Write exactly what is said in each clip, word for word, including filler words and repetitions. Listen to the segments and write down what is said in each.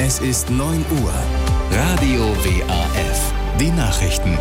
Es ist neun Uhr. Radio W A F. Die Nachrichten.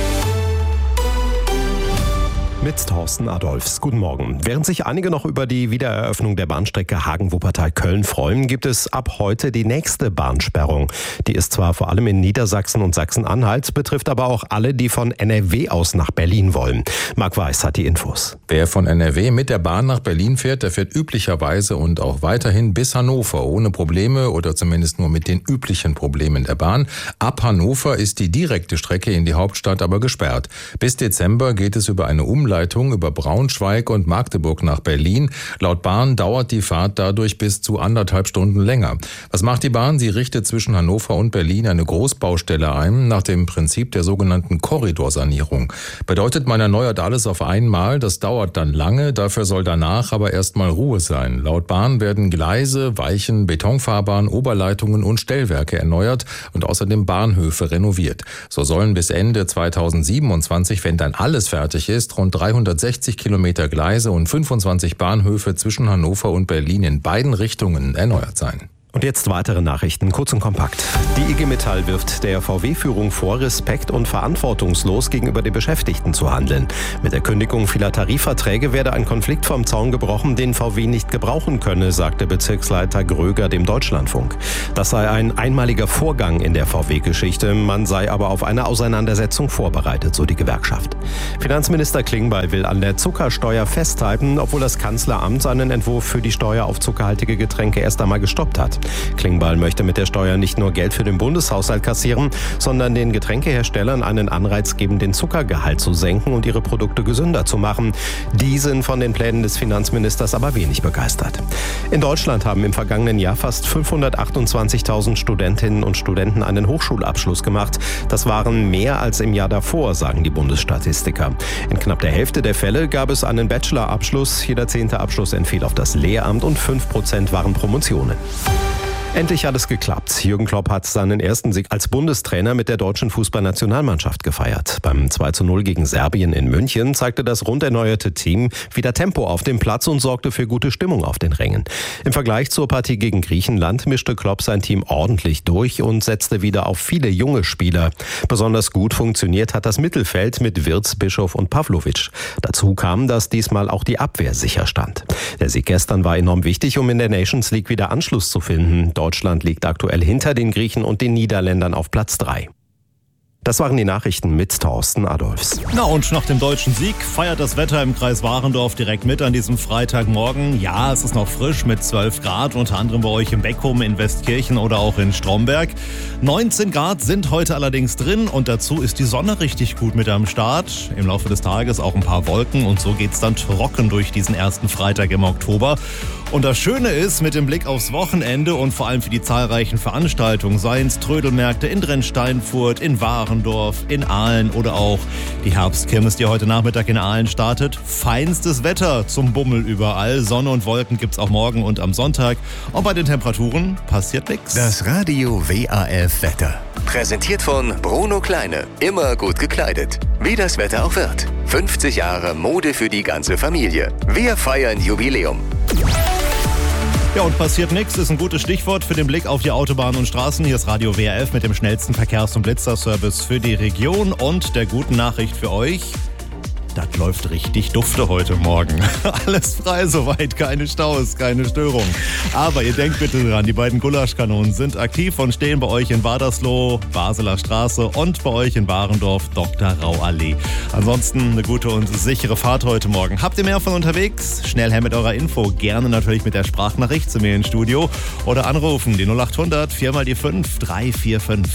Mit Thorsten Adolphs. Guten Morgen. Während sich einige noch über die Wiedereröffnung der Bahnstrecke Hagen-Wuppertal-Köln freuen, gibt es ab heute die nächste Bahnsperrung. Die ist zwar vor allem in Niedersachsen und Sachsen-Anhalt, betrifft aber auch alle, die von N R W aus nach Berlin wollen. Marc Weiß hat die Infos. Wer von N R W mit der Bahn nach Berlin fährt, der fährt üblicherweise und auch weiterhin bis Hannover ohne Probleme oder zumindest nur mit den üblichen Problemen der Bahn. Ab Hannover ist die direkte Strecke in die Hauptstadt aber gesperrt. Bis Dezember geht es über eine Umleitung über Braunschweig und Magdeburg nach Berlin. Laut Bahn dauert die Fahrt dadurch bis zu anderthalb Stunden länger. Was macht die Bahn? Sie richtet zwischen Hannover und Berlin eine Großbaustelle ein, nach dem Prinzip der sogenannten Korridorsanierung. Bedeutet, man erneuert alles auf einmal, das dauert dann lange, dafür soll danach aber erstmal Ruhe sein. Laut Bahn werden Gleise, Weichen, Betonfahrbahn, Oberleitungen und Stellwerke erneuert und außerdem Bahnhöfe renoviert. So sollen bis Ende zweitausendsiebenundzwanzig, wenn dann alles fertig ist, rund dreihundertsechzig Kilometer Gleise und fünfundzwanzig Bahnhöfe zwischen Hannover und Berlin in beiden Richtungen erneuert sein. Und jetzt weitere Nachrichten, kurz und kompakt. Die I G Metall wirft der V W-Führung vor, respekt- und verantwortungslos gegenüber den Beschäftigten zu handeln. Mit der Kündigung vieler Tarifverträge werde ein Konflikt vom Zaun gebrochen, den V W nicht gebrauchen könne, sagte Bezirksleiter Gröger dem Deutschlandfunk. Das sei ein einmaliger Vorgang in der V W-Geschichte, man sei aber auf eine Auseinandersetzung vorbereitet, so die Gewerkschaft. Finanzminister Klingbeil will an der Zuckersteuer festhalten, obwohl das Kanzleramt seinen Entwurf für die Steuer auf zuckerhaltige Getränke erst einmal gestoppt hat. Klingbeil möchte mit der Steuer nicht nur Geld für den Bundeshaushalt kassieren, sondern den Getränkeherstellern einen Anreiz geben, den Zuckergehalt zu senken und ihre Produkte gesünder zu machen. Die sind von den Plänen des Finanzministers aber wenig begeistert. In Deutschland haben im vergangenen Jahr fast fünfhundertachtundzwanzigtausend Studentinnen und Studenten einen Hochschulabschluss gemacht. Das waren mehr als im Jahr davor, sagen die Bundesstatistiker. In knapp der Hälfte der Fälle gab es einen Bachelorabschluss. Jeder zehnte Abschluss entfiel auf das Lehramt und fünf Prozent waren Promotionen. Endlich hat es geklappt. Jürgen Klopp hat seinen ersten Sieg als Bundestrainer mit der deutschen Fußballnationalmannschaft gefeiert. Beim zwei zu null gegen Serbien in München zeigte das rund erneuerte Team wieder Tempo auf dem Platz und sorgte für gute Stimmung auf den Rängen. Im Vergleich zur Partie gegen Griechenland mischte Klopp sein Team ordentlich durch und setzte wieder auf viele junge Spieler. Besonders gut funktioniert hat das Mittelfeld mit Wirtz, Bischof und Pavlovic. Dazu kam, dass diesmal auch die Abwehr sicher stand. Der Sieg gestern war enorm wichtig, um in der Nations League wieder Anschluss zu finden. Deutschland liegt aktuell hinter den Griechen und den Niederländern auf Platz drei. Das waren die Nachrichten mit Thorsten Adolphs. Na und nach dem deutschen Sieg feiert das Wetter im Kreis Warendorf direkt mit an diesem Freitagmorgen. Ja, es ist noch frisch mit zwölf Grad, unter anderem bei euch im Beckum, in Westkirchen oder auch in Stromberg. neunzehn Grad sind heute allerdings drin und dazu ist die Sonne richtig gut mit am Start. Im Laufe des Tages auch ein paar Wolken und so geht's dann trocken durch diesen ersten Freitag im Oktober. Und das Schöne ist, mit dem Blick aufs Wochenende und vor allem für die zahlreichen Veranstaltungen, seien es Trödelmärkte in Drensteinfurt, in Warendorf, in Aalen oder auch die Herbstkirmes, die heute Nachmittag in Aalen startet. Feinstes Wetter zum Bummel überall. Sonne und Wolken gibt's auch morgen und am Sonntag. Und bei den Temperaturen passiert nichts. Das Radio W A F Wetter. Präsentiert von Bruno Kleine. Immer gut gekleidet. Wie das Wetter auch wird. fünfzig Jahre Mode für die ganze Familie. Wir feiern Jubiläum. Ja, und passiert nichts ist ein gutes Stichwort für den Blick auf die Autobahnen und Straßen. Hier ist Radio W A F mit dem schnellsten Verkehrs- und Blitzerservice für die Region und der guten Nachricht für euch. Das läuft richtig dufte heute Morgen. Alles frei soweit, keine Staus, keine Störung. Aber ihr denkt bitte dran, die beiden Gulaschkanonen sind aktiv und stehen bei euch in Wadersloh, Baseler Straße und bei euch in Warendorf, Doktor Rau Allee. Ansonsten eine gute und sichere Fahrt heute Morgen. Habt ihr mehr von unterwegs? Schnell her mit eurer Info. Gerne natürlich mit der Sprachnachricht zu mir ins Studio oder anrufen die null acht hundert vier mal die fünf drei vier fünf.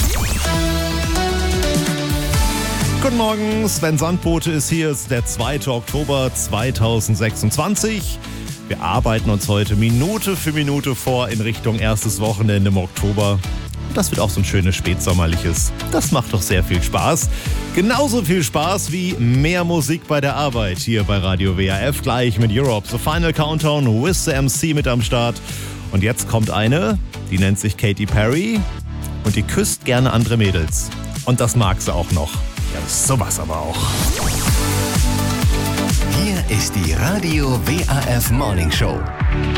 Guten Morgen, Sven Sandbote ist hier, es ist der zweite Oktober zweitausendsechsundzwanzig. Wir arbeiten uns heute Minute für Minute vor in Richtung erstes Wochenende im Oktober. Das wird auch so ein schönes spätsommerliches. Das macht doch sehr viel Spaß. Genauso viel Spaß wie mehr Musik bei der Arbeit hier bei Radio W A F. Gleich mit Europe, The Final Countdown, with the M C mit am Start. Und jetzt kommt eine, die nennt sich Katy Perry und die küsst gerne andere Mädels. Und das mag sie auch noch. Ja, sowas aber auch. Hier ist die Radio W A F Morning Show.